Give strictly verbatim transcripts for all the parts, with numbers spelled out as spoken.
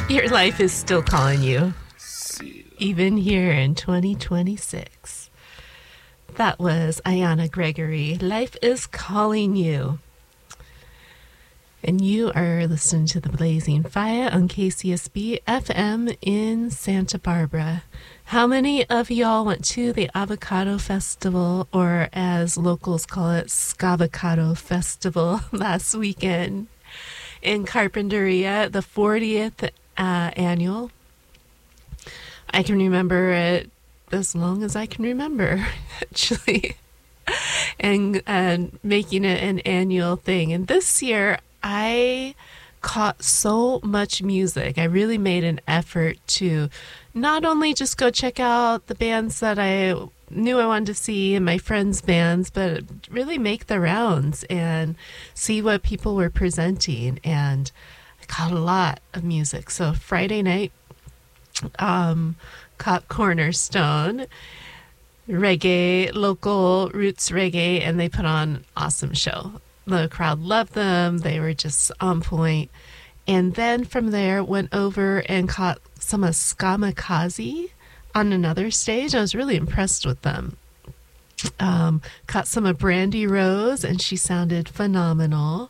Your life is still calling you, even here in twenty twenty-six. That was Ayana Gregory. Life is calling you. And you are listening to The Blazing Fire on K C S B F M in Santa Barbara. How many of y'all went to the Avocado Festival, or as locals call it, Scavocado Festival, last weekend in Carpinteria, the fortieth uh, annual? I can remember it as long as I can remember, actually, and, and making it an annual thing. And this year, I caught so much music. I really made an effort to not only just go check out the bands that I knew I wanted to see and my friends' bands, but really make the rounds and see what people were presenting. And I caught a lot of music. So Friday night, um, caught Cornerstone, reggae, local roots reggae, and they put on an awesome show. The crowd loved them. They were just on point. And then from there, went over and caught some of Skamikaze on another stage. I was really impressed with them. Um, caught some of Brandy Rose, and she sounded phenomenal.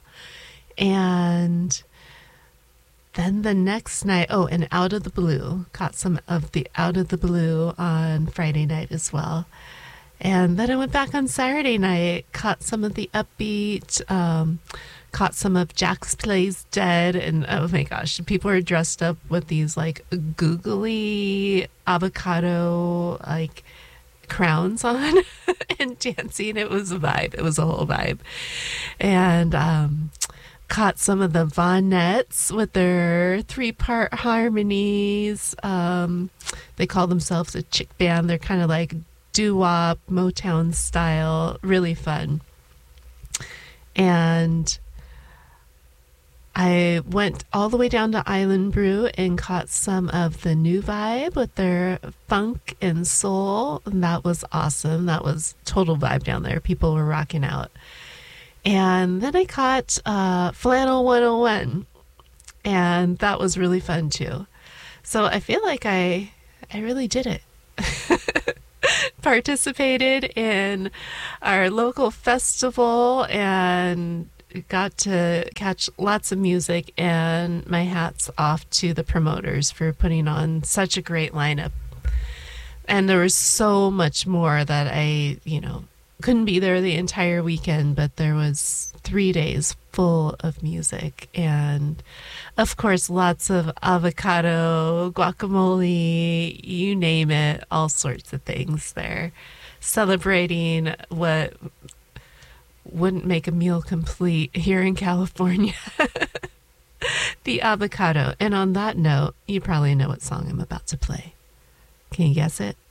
And then the next night, oh, and Out of the Blue. Caught some of the Out of the Blue on Friday night as well. And then I went back on Saturday night, caught some of the upbeat, um, caught some of Jax Plays Dead, and oh my gosh, people are dressed up with these like googly avocado like crowns on and dancing. It was a vibe. It was a whole vibe. And um, caught some of the Vonettes with their three-part harmonies. Um, they call themselves a chick band. They're kind of like doo-wop, Motown style, really fun. And I went all the way down to Island Brew and caught some of the New Vibe with their funk and soul, and that was awesome. That was total vibe down there. People were rocking out. And then I caught uh, Flannel one oh one, and that was really fun too. So I feel like I I really did it. Participated in our local festival and got to catch lots of music, and my hat's off to the promoters for putting on such a great lineup. And there was so much more that I, you know, couldn't be there the entire weekend, but there was three days full of music, and of course lots of avocado, guacamole, you name it, all sorts of things there, celebrating what wouldn't make a meal complete here in California, the avocado. And on that note, you probably know what song I'm about to play. Can you guess it?